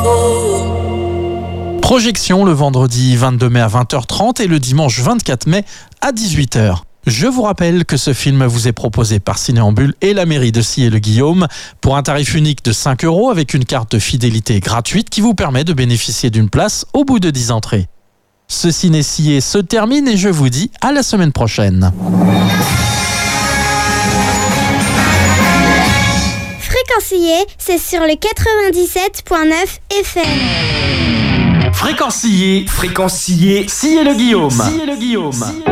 Projection le vendredi 22 mai à 20h30 et le dimanche 24 mai à 18h. Je vous rappelle que ce film vous est proposé par Cinéambule et la mairie de Sillé-le-Guillaume pour un tarif unique de 5 € avec une carte de fidélité gratuite qui vous permet de bénéficier d'une place au bout de 10 entrées. Ce Ciné Sillé se termine et je vous dis à la semaine prochaine. Fréquence Sillé, c'est sur le 97.9 FM. Fréquence Sillé, Sillé-le-Guillaume.